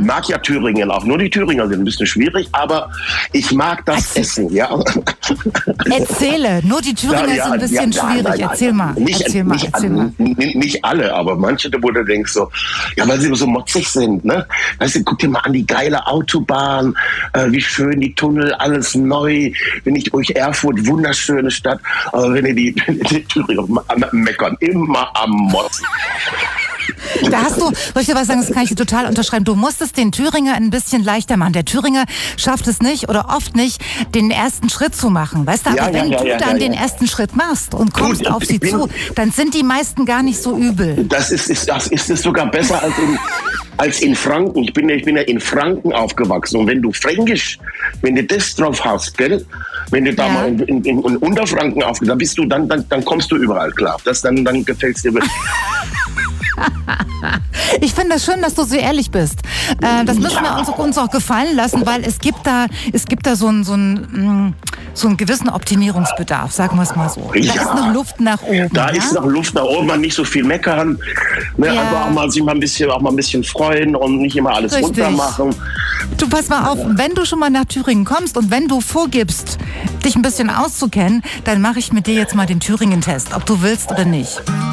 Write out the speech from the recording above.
mag ja Thüringen auch. Nur die Thüringer sind ein bisschen schwierig, aber ich mag das Essen, ja. Erzähle, nur die Thüringer sind ein bisschen schwierig. Nein. Erzähl mal. Nicht alle, aber manche, wo du denkst so, ja, weil sie so motzig sind, ne? Weißt du, guck dir mal an, die geile Autobahn, wie schön die Tunnel, alles neu. Wenn ich durch Erfurt, wunderschöne Stadt, aber wenn ihr die Thüringer meckern, immer am Motzen. Da hast du, soll ich dir was sagen, das kann ich dir total unterschreiben. Du musst es den Thüringer ein bisschen leichter machen. Der Thüringer schafft es nicht oder oft nicht, den ersten Schritt zu machen. Weißt du, aber wenn du dann den ersten Schritt machst und kommst auf sie zu, dann sind die meisten gar nicht so übel. Das ist sogar besser als in Franken. Ich bin ja in Franken aufgewachsen. Und wenn du Fränkisch, wenn du das drauf hast, gell? Wenn du da mal in Unterfranken aufgewachsen bist, dann kommst du überall klar. Dann gefällt es dir wirklich. Ich finde das schön, dass du so ehrlich bist. Das müssen wir uns auch gefallen lassen, weil es gibt da so einen gewissen Optimierungsbedarf, sagen wir es mal so. Da ist noch Luft nach oben. Da ist noch Luft nach oben, man nicht so viel meckern, ne? Aber auch mal sich ein bisschen freuen und nicht immer alles runter machen. Du, pass mal auf, wenn du schon mal nach Thüringen kommst und wenn du vorgibst, dich ein bisschen auszukennen, dann mache ich mit dir jetzt mal den Thüringen-Test, ob du willst oder nicht.